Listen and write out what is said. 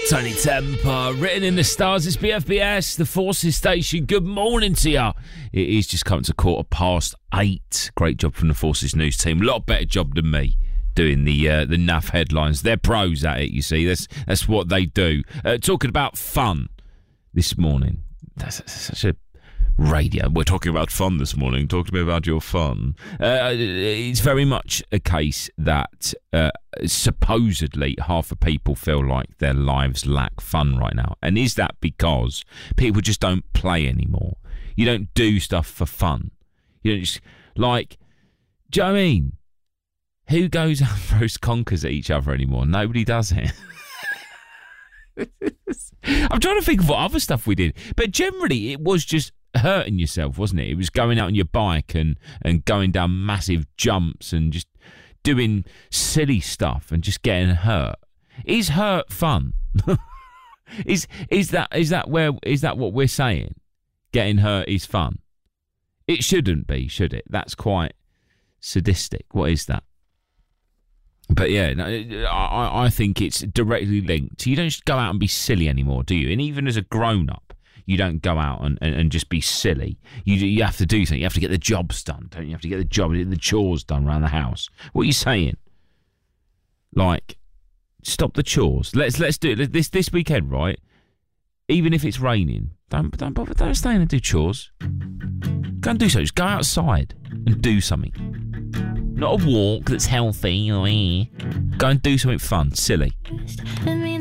Tony Temper, written in the stars. It's BFBS, the Forces Station. Good morning to you. It is just coming to 8:15. Great job from the Forces News team. A lot better job than me doing the NAF headlines. They're pros at it, you see. That's what they do. Talking about fun this morning. That's such a radio. We're talking about fun this morning. Talk to me about your fun. It's very much a case that supposedly half of people feel like their lives lack fun right now. And is that because people just don't play anymore? You don't do stuff for fun. You don't just, like, do you know what I mean? Who goes out and throws conkers at each other anymore? Nobody does it. I'm trying to think of what other stuff we did. But generally, it was just hurting yourself, wasn't it? It was going out on your bike and going down massive jumps and just doing silly stuff and just getting hurt. Is hurt fun? is that what we're saying? Getting hurt is fun. It shouldn't be, should it? That's quite sadistic. What is that? But yeah, I think it's directly linked. You don't just go out and be silly anymore, do you? And even as a grown-up, you don't go out and just be silly. You have to do something. You have to get the jobs done, don't you? You have to get the chores done around the house. What are you saying? Like, stop the chores. Let's do it this weekend, right? Even if it's raining, don't bother. Don't stay in and do chores. Go and do something. Just go outside and do something. Not a walk that's healthy. Go and do something fun, silly.